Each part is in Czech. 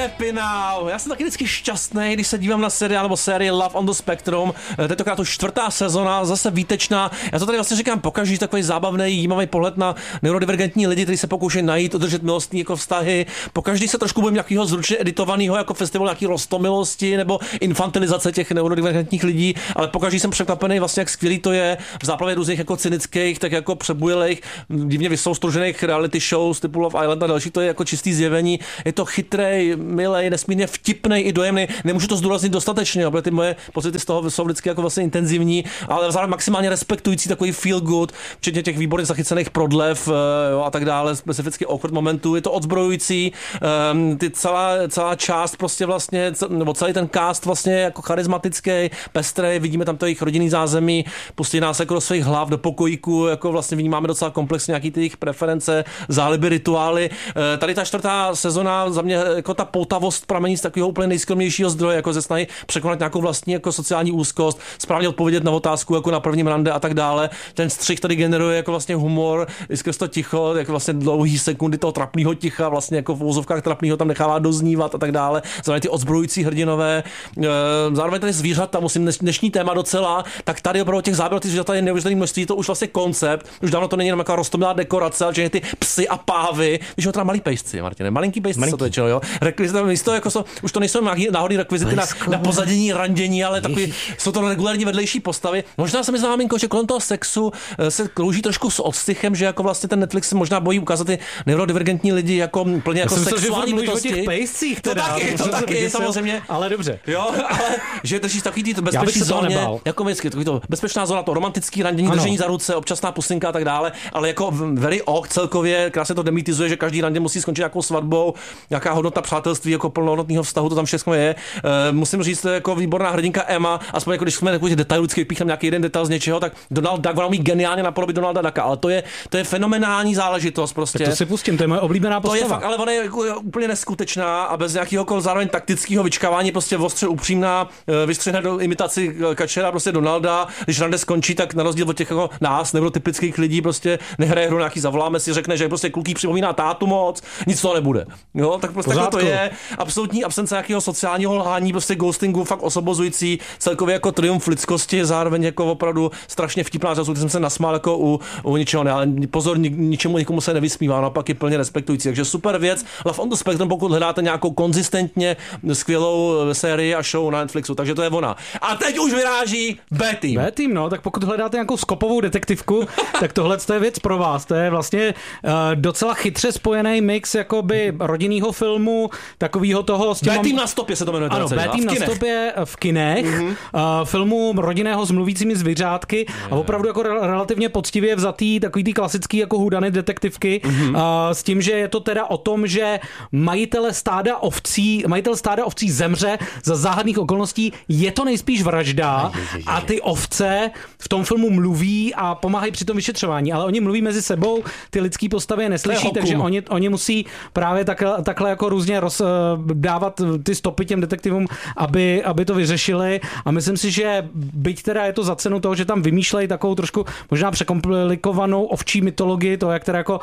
Happy Now. Já jsem taky vždycky šťastný, když se dívám na seriál nebo sérii Love on the Spectrum. Tentokrát už 4. sezona, zase výtečná. Já to tady vlastně říkám pokaždé, takový zábavný, jímavý pohled na neurodivergentní lidi, kteří se pokoušejí najít, udržet milostní jako vztahy. Pokaždý se trošku bojím nějakého zručně editovaného jako festival nějaký rostomilosti nebo infantilizace těch neurodivergentních lidí, ale pokaždý jsem překvapený vlastně, jak skvělý to je v záplavě různých jako cynických, tak jako přebujelých, divně vysoustružených reality shows typu Love Island a další, to je jako čistý zjevení. Je to chytrej, milej, nesmírně vtipnej i dojemný. Nemůžu to zdůraznit dostatečně, protože ty moje pocity z toho jsou vždycky jako vlastně intenzivní, ale zároveň maximálně respektující, takový feel good, včetně těch výborně zachycených prodlev a tak dále, specificky awkward momentů. Je to odzbrojující, ty celá část prostě vlastně, nebo celý ten cast vlastně jako charismatický, pestrej, vidíme tam to jejich rodinný zázemí, pustí nás jako do svých hlav, do pokojíku, jako vlastně vnímáme docela komplexně nějaký ty jejich preference, záliby, rituály. Tady ta 4. sezona za mě jako ta poutavost pramení z takového úplně nejskromnějšího zdroje, jako ze snahy překonat nějakou vlastní jako sociální úzkost, správně odpovědět na otázku jako na prvním rande a tak dále. Ten střih tady generuje jako vlastně humor, skrz to ticho, jako vlastně dlouhý sekundy toho trapného ticha, vlastně jako v úzovkách trapného tam nechává doznívat a tak dále. Zároveň ty odzbrojující hrdinové, zároveň tady zvířata, musím dnešní téma docela, tak tady opravdu těch záběrů, ty zvířata je neuvěřitelné množství, to už vlastně koncept, už dávno to není jenom jako roztomilá dekorace, ale že ty psy a pávy, víš, teda malý pejsci, Martine, malinký pejsci jsou to většinou, jo. Rekvizita místo jako už to nejsou nějaký náhodný rekvizity na pozadění, randění, ale takový jsou to regulární vedlejší postavy. Možná se mi známinko, že kolem toho sexu se klouží trošku s odstychem, že jako vlastně ten Netflix se možná bojí ukázat ty neurodivergentní lidi jako plně jako sexuální bytosti. O těch pejscích, teda. To taky samozřejmě. Ale dobře. Jo, ale že držíš takový ty bezpečný zóně, jako vždycky, takový to bezpečná zóna, to romantický randění, držení za ruce, občasná pusinka a tak dále, ale jako very celkově krásně to demitizuje, že každý randě musí skončit nějakou svatbou, nějaká hodnota přátelství, jako plnohodnotného vztahu, to tam všechno je. Musím říct, to je jako výborná hrdinka Emma, aspoň jako když jsme takový detail, vždycky vypíchneme nějaký jeden detail z něčeho, tak Donald Duck, ona umí geniálně napodobit Donalda Ducka, ale to je fenomenální záležitost prostě. Tak to si pustím, to je moje oblíbená postava. To je fakt, ale ona je jako úplně neskutečná a bez nějakého zároveň taktického vyčkávání, prostě ostře upřímná, vystřihne do imitaci kačera prostě Donalda, když rande skončí, tak na rozdíl od těch jako nás, neurotypických lidí, prostě nehraje hru nějaký zavoláme si, řekne, že prostě kluký připomíná tátu moc, nic toho nebude. Jo, tak prostě to je absolutní absence nějakého sociálního lhání, prostě ghostingu, fakt osobozující, celkově jako triumf lidskosti, zároveň jako opravdu strašně vtipná času, jsem se nasmál jako u ničeho, ne, ale pozor, nikomu se nevysmívá, naopak je plně respektující. Takže super věc. Love on the Spectrum, pokud hledáte nějakou konzistentně skvělou sérii a show na Netflixu, takže to je ona. A teď už vyráží B-Team. B-Team, no, tak pokud hledáte nějakou skopovou detektivku, tak tohle je věc pro vás. To je vlastně docela chytře spojený mix jakoby rodinného filmu, takového toho... B-Team na stopě se to jmenuje. Ano, B-Team na stopě v kinech, filmu rodinného s mluvícími zvířátky a opravdu jako relativně poctivě vzatý takový ty klasický jako hudany detektivky, s tím, že je to teda o tom, že majitel stáda ovcí zemře za záhadných okolností, je to nejspíš vražda a ty ovce v tom filmu mluví a pomáhají při tom vyšetřování, ale oni mluví mezi sebou, ty lidský postavy je neslyší, takže oni musí právě takhle jako různě dávat ty stopy těm detektivům, aby to vyřešili a myslím si, že byť teda je to za cenu toho, že tam vymýšlejí takovou trošku možná překomplikovanou ovčí mytologii, to jak teda jako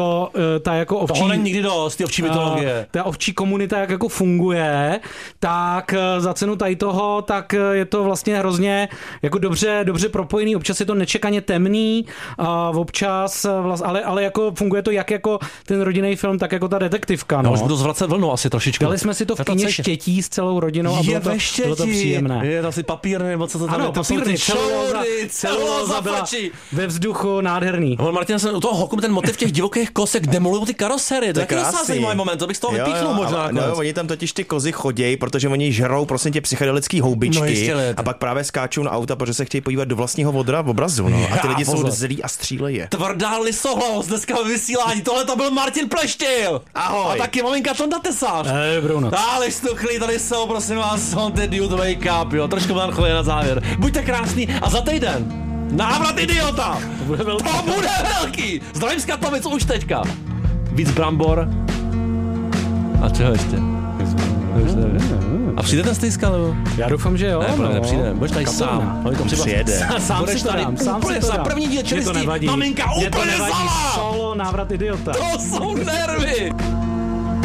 ta jako ovčí... Toho není nikdy dost, ty ovčí mytologie. Ta ovčí komunita jak jako funguje, tak za cenu tady toho, tak je to vlastně hrozně jako dobře propojený, občas je to nečekaně temný, občas, ale jako funguje to jak jako ten rodinný film, tak jako ta detektivka. No. Už budu zvracet vlnou asi trošičku. Dali jsme si to v kyně Štětí s celou rodinou a bylo to příjemné. Je to asi papírny, nebo co to tam je. Ano, papírny, celulóza byla ve vzduchu nádherný. Martin, jsem u toho hoku ten motiv těch divokých kos, jak demolují ty karosery. To je krásný zajímavý moment, to bych z toho vypíchnul možná. No, oni tam totiž ty kozy chodějí, protože oni žerou prostě psychedelický houbičky a pak právě skáčou na auta, protože se chtějí podívat do vlastního obrazu. No. A ty lidi jsou zlí a střílejí je. Tvrdá lisohlavost dneska ve vysílání. Tohle to byl Martin Pleštil. Ahoj. A taky maminka Tonda Tesář. Ale stuchlí, tady jsou, prosím vás, on the dude wake up, jo. Trošku melancholie na závěr. Buďte krásný a za týden návrat idiota. To bude velký. Zdravím z Katovic už teďka. Víc brambor. A čeho ještě? A přijde ten stejska, nebo? Já doufám, že jo. Ne, nepřijde. Budeš tady sám. Přijede. Sám si to dám. Úplně sám. První díl čelistý. Maminka úplně zala. Solo návrat idiota. To jsou nervy.